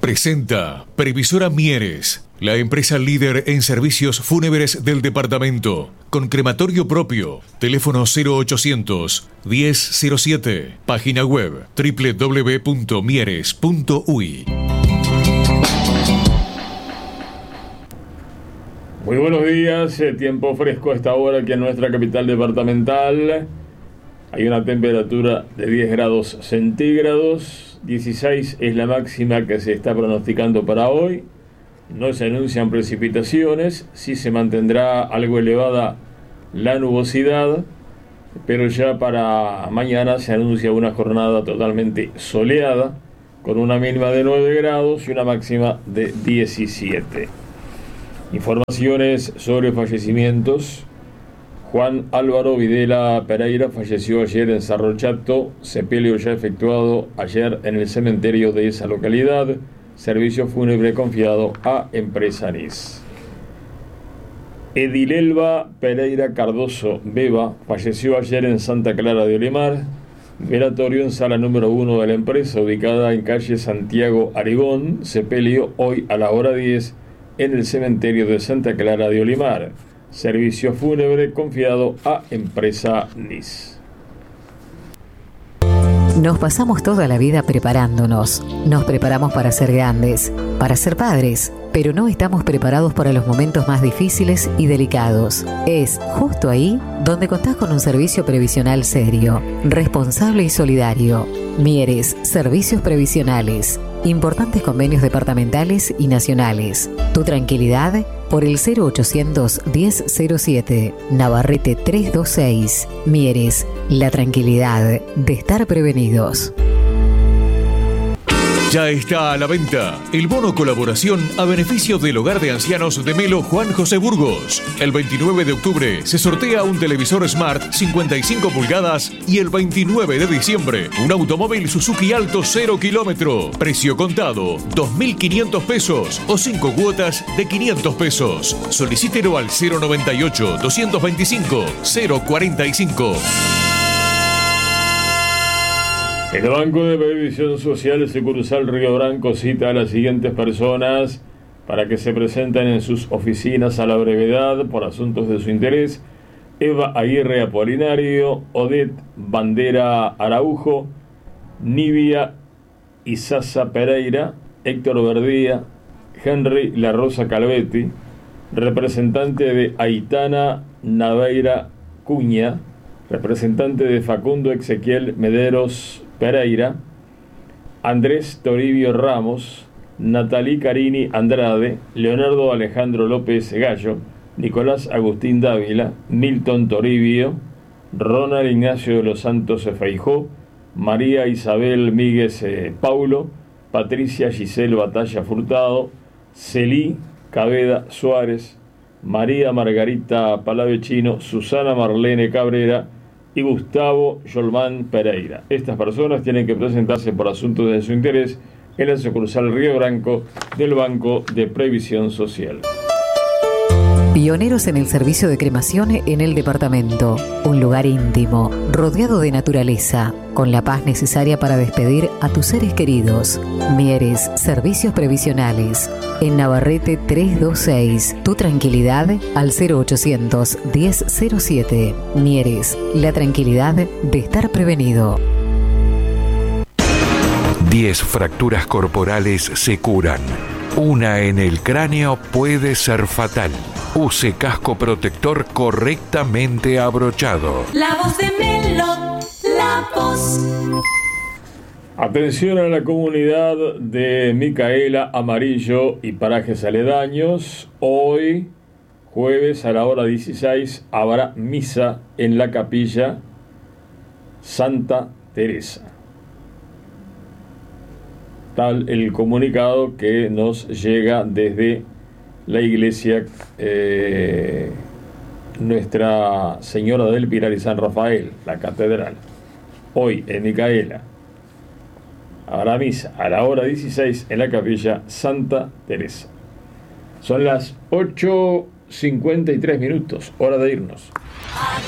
Presenta Previsora Mieres, la empresa líder en servicios fúnebres del departamento, con crematorio propio. Teléfono 0800 1007. Página web www.mieres.uy. Muy buenos días, tiempo fresco a esta hora aquí en nuestra capital departamental. Hay una temperatura de 10 grados centígrados, 16 es la máxima que se está pronosticando para hoy. No se anuncian precipitaciones, sí se mantendrá algo elevada la nubosidad, pero ya para mañana se anuncia una jornada totalmente soleada, con una mínima de 9 grados y una máxima de 17. Informaciones sobre fallecimientos. Juan Álvaro Videla Pereira falleció ayer en Cerro Chato, sepelio ya efectuado ayer en el cementerio de esa localidad, servicio fúnebre confiado a Empresa NIS. Edilelba Pereira Cardoso Beba falleció ayer en Santa Clara de Olimar, velatorio en sala número 1 de la empresa, ubicada en calle Santiago Arigón, sepelio hoy a la hora 10 en el cementerio de Santa Clara de Olimar. Servicio fúnebre confiado a Empresa NIS. Nos pasamos toda la vida preparándonos. Nos preparamos para ser grandes, para ser padres, pero no estamos preparados para los momentos más difíciles y delicados. Es justo ahí donde contás con un servicio previsional serio, responsable y solidario. Mieres, Servicios Previsionales. Importantes convenios departamentales y nacionales. Tu tranquilidad por el 0800 1007. Navarrete 326. Mieres, la tranquilidad de estar prevenidos. Ya está a la venta el bono colaboración a beneficio del Hogar de Ancianos de Melo Juan José Burgos. El 29 de octubre se sortea un televisor Smart 55 pulgadas y el 29 de diciembre un automóvil Suzuki Alto 0 kilómetro. Precio contado 2.500 pesos o 5 cuotas de 500 pesos. Solicítelo al 098 225 045. El Banco de Previsión Social Sucursal Río Branco cita a las siguientes personas para que se presenten en sus oficinas a la brevedad por asuntos de su interés: Eva Aguirre Apolinario, Odette Bandera Araujo, Nivia Isaza Pereira, Héctor Verdía, Henry La Rosa Calvetti, representante de Aitana Naveira Cuña, representante de Facundo Ezequiel Mederos Pereira, Andrés Toribio Ramos, Natalí Carini Andrade, Leonardo Alejandro López Gallo, Nicolás Agustín Dávila, Milton Toribio, Ronald Ignacio de los Santos Feijó, María Isabel Míguez Paulo, Patricia Giselle Batalla Furtado, Celí Cabeda Suárez, María Margarita Palavecino, Susana Marlene Cabrera y Gustavo Yolmán Pereira. Estas personas tienen que presentarse por asuntos de su interés en la sucursal Río Branco del Banco de Previsión Social. Pioneros en el servicio de cremación en el departamento. Un lugar íntimo, rodeado de naturaleza, con la paz necesaria para despedir a tus seres queridos. Mieres, Servicios Previsionales. En Navarrete 326. Tu tranquilidad al 0800 1007. Mieres, la tranquilidad de estar prevenido. 10 fracturas corporales se curan. Una en el cráneo puede ser fatal. Use casco protector correctamente abrochado. La voz de Melo, la voz. Atención a la comunidad de Micaela, Amarillo y parajes aledaños. Hoy, jueves a la hora 16, habrá misa en la capilla Santa Teresa. Tal el comunicado que nos llega desde la iglesia Nuestra Señora del Pilar y San Rafael, la catedral. Hoy en Micaela habrá misa a la hora 16 en la capilla Santa Teresa. Son las 8:53, hora de irnos.